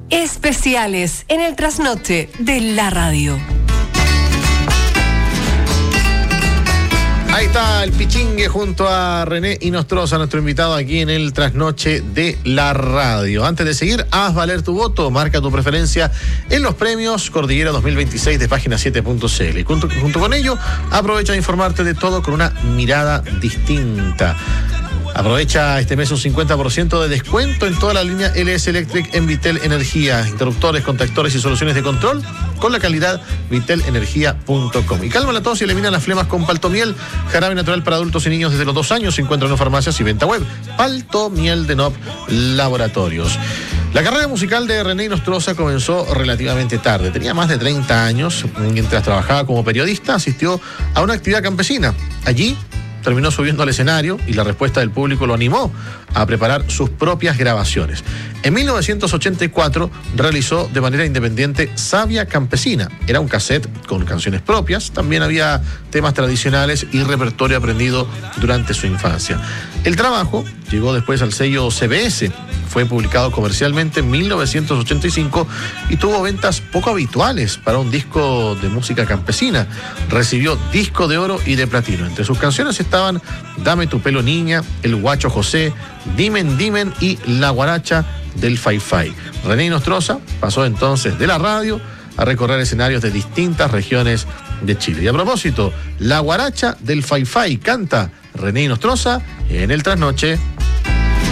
Especiales en el trasnoche de la radio. Ahí está el Pichingue junto a René Inostroza, nuestro invitado aquí en el trasnoche de la radio. Antes de seguir, haz valer tu voto, marca tu preferencia en los premios Cordillera 2026 de página 7.cl. Y junto con ello, aprovecha de informarte de todo con una mirada distinta. Aprovecha este mes un 50% de descuento en toda la línea LS Electric en Vitel Energía. Interruptores, contactores y soluciones de control con la calidad vitelenergia.com. Y calma la tos y elimina las flemas con Paltomiel, jarabe natural para adultos y niños desde los 2 años. Se encuentra en farmacias y venta web. Paltomiel de NOP Laboratorios. La carrera musical de René Inostroza comenzó relativamente tarde. Tenía más de 30 años. Mientras trabajaba como periodista, asistió a una actividad campesina. Allí terminó subiendo al escenario y la respuesta del público lo animó a preparar sus propias grabaciones. En 1984 realizó de manera independiente Savia Campesina. Era un cassette con canciones propias, también había temas tradicionales y repertorio aprendido durante su infancia. El trabajo llegó después al sello CBS, fue publicado comercialmente en 1985 y tuvo ventas poco habituales para un disco de música campesina. Recibió disco de oro y de platino. Entre sus canciones estaban Dame tu pelo niña, El Guacho José, Dimen Dimen y La Guaracha del Fai-Fai. René Inostroza pasó entonces de la radio a recorrer escenarios de distintas regiones de Chile. Y a propósito, La Guaracha del Fai-Fai canta René Inostroza en el trasnoche